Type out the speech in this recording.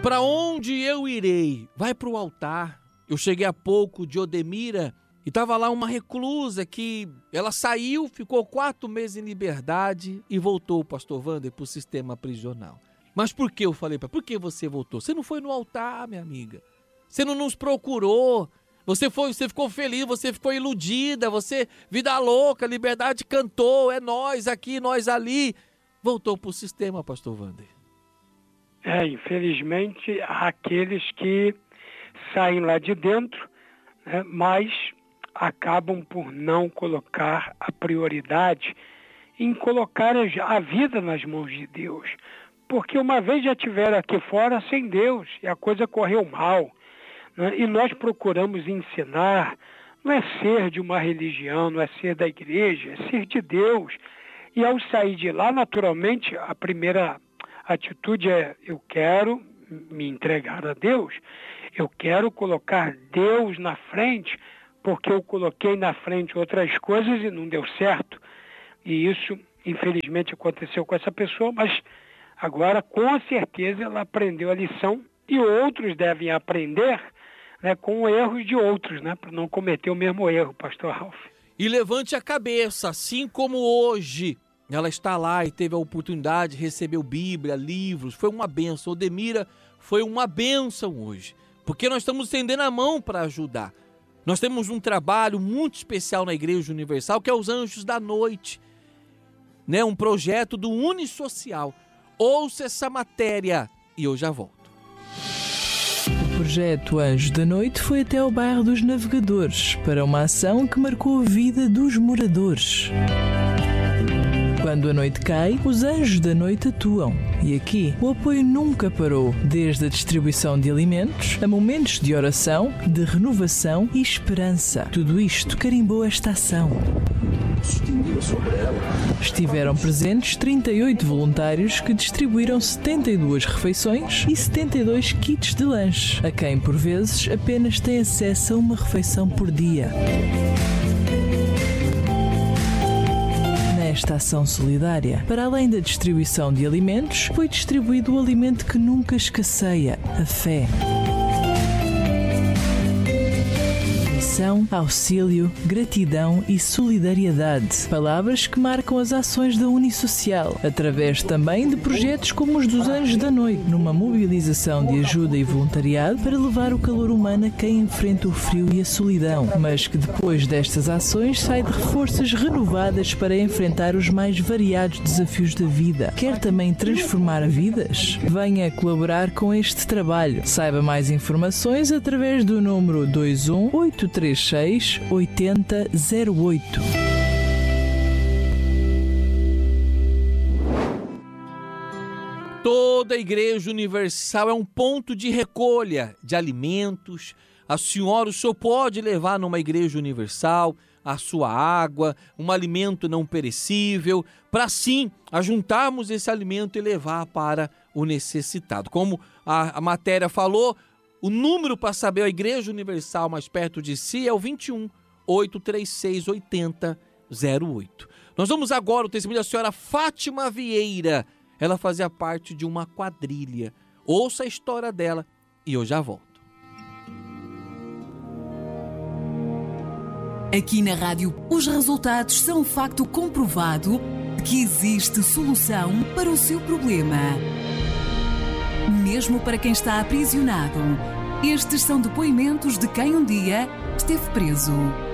Para onde eu irei? Vai para o altar. Eu cheguei há pouco de Odemira e estava lá uma reclusa que ela saiu, ficou 4 meses em liberdade e voltou, pastor Wander, para o sistema prisional. Mas por que eu falei para? Por que você voltou? Você não foi no altar, minha amiga. Você não nos procurou. Você ficou feliz, você ficou iludida, você, vida louca, liberdade cantou, é nós aqui, nós ali. Voltou para o sistema, pastor Wander. Infelizmente, há aqueles que saem lá de dentro, né, mas acabam por não colocar a prioridade em colocar a vida nas mãos de Deus. Porque uma vez já estiveram aqui fora sem Deus e a coisa correu mal. Né, e nós procuramos ensinar, não é ser de uma religião, não é ser da igreja, é ser de Deus. E ao sair de lá, naturalmente, a primeira atitude é: eu quero me entregar a Deus, eu quero colocar Deus na frente, porque eu coloquei na frente outras coisas e não deu certo. E isso, infelizmente, aconteceu com essa pessoa, mas agora, com certeza, ela aprendeu a lição e outros devem aprender, né, com erros de outros, né, para não cometer o mesmo erro, pastor Ralf. E levante a cabeça, assim como hoje ela está lá e teve a oportunidade, recebeu Bíblia, livros, foi uma bênção. Odemira foi uma bênção hoje, porque nós estamos estendendo a mão para ajudar. Nós temos um trabalho muito especial na Igreja Universal, que é os Anjos da Noite, né? Um projeto do Unisocial. Ouça essa matéria e eu já volto. O projeto Anjos da Noite foi até ao bairro dos Navegadores para uma ação que marcou a vida dos moradores. Quando a noite cai, os Anjos da Noite atuam. E aqui, o apoio nunca parou, desde a distribuição de alimentos a momentos de oração, de renovação e esperança. Tudo isto carimbou esta ação. Estiveram presentes 38 voluntários que distribuíram 72 refeições e 72 kits de lanche, a quem, por vezes, apenas tem acesso a uma refeição por dia. Nesta ação solidária, para além da distribuição de alimentos, foi distribuído o alimento que nunca escasseia, a fé. Missão, auxílio, gratidão e solidariedade. Palavras que marcam as ações da Unisocial, através também de projetos como os dos Anjos da Noite, numa mobilização de ajuda e voluntariado para levar o calor humano a quem enfrenta o frio e a solidão, mas que depois destas ações sai de forças renovadas para enfrentar os mais variados desafios da vida. Quer também transformar vidas? Venha colaborar com este trabalho. Saiba mais informações através do número 21 836 8008. Toda a Igreja Universal é um ponto de recolha de alimentos. O senhor pode levar numa Igreja Universal a sua água, um alimento não perecível, para sim ajuntarmos esse alimento e levar para o necessitado. Como a matéria falou, o número para saber a Igreja Universal mais perto de si é o 21 836 8008. Nós vamos agora o testemunho da senhora Fátima Vieira. Ela fazia parte de uma quadrilha. Ouça a história dela e eu já volto. Aqui na rádio, os resultados são um facto comprovado de que existe solução para o seu problema. Mesmo para quem está aprisionado, estes são depoimentos de quem um dia esteve preso.